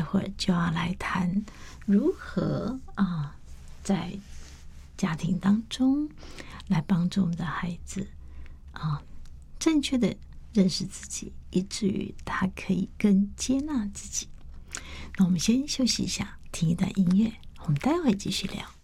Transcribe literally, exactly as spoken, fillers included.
会儿就要来谈如何啊，在家庭当中来帮助我们的孩子啊，正确的认识自己，以至于他可以更接纳自己。那我们先休息一下，听一段音乐，我们待会继续聊。